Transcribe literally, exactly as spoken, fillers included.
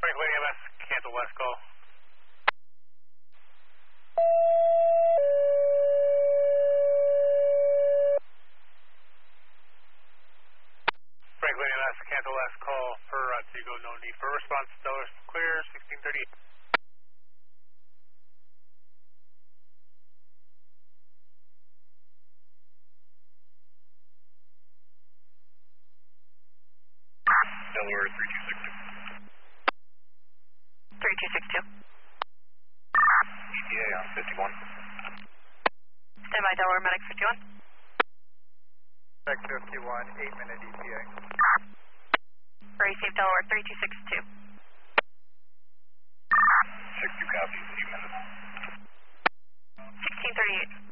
Franklin E M S, cancel last call. Franklin E M S, cancel last call for Otsego, no need for response. Stellar clear, sixteen thirty-eight. Delaware three two six two. three two six two. E T A on fifty-one. Stand by, Delaware Medic fifty-one. Medic fifty-one, eight minute E T A. Receive Delaware three two six two. six two copy, eight minutes. sixteen thirty-eight.